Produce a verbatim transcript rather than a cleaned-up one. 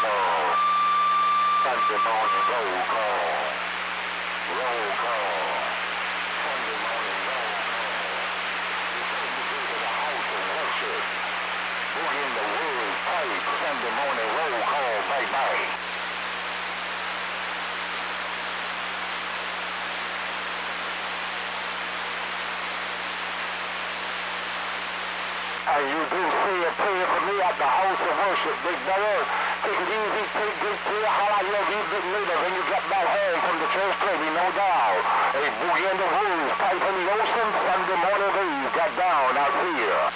call. Sunday morning roll call. Roll call. Sunday morning roll call. You say you go to the house of worship. Bring in the word pipe. Sunday morning roll call. Bye bye. And you do say a prayer for me at the house of worship, big brother. Take it easy, take good care. Holla at you a little bit later when you get back home from the church, baby, no doubt. Hey, boogie in the woods, time for the ocean, Sunday morning breeze. Get down, I'll see you.